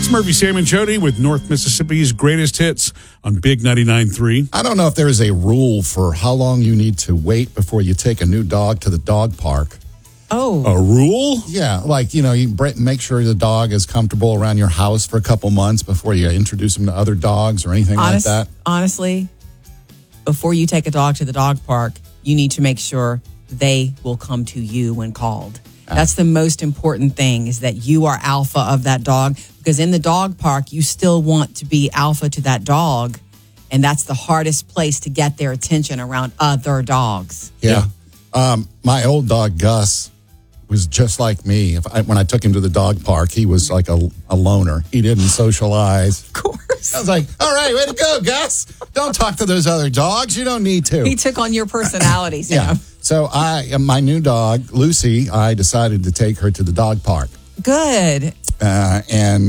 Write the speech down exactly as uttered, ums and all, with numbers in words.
It's Murphy, Sam, and Jody with North Mississippi's greatest hits on Big ninety-nine point three. I don't know if there is a rule for how long you need to wait before you take a new dog to the dog park. Oh. A rule? Yeah, like, you know, you bre- make sure the dog is comfortable around your house for a couple months before you introduce him to other dogs or anything Honest, like that. Honestly, before you take a dog to the dog park, you need to make sure they will come to you when called. That's the most important thing, is that you are alpha of that dog, because in the dog park, you still want to be alpha to that dog. And that's the hardest place to get their attention around other dogs. Yeah. Um, my old dog, Gus, was just like me. If I, when I took him to the dog park, he was like a, a loner. He didn't socialize. Of course. I was like, all right, way to go, Gus. Don't talk to those other dogs. You don't need to. He took on your personality, Sam. Yeah. So I, my new dog, Lucy, I decided to take her to the dog park. Good. Uh, and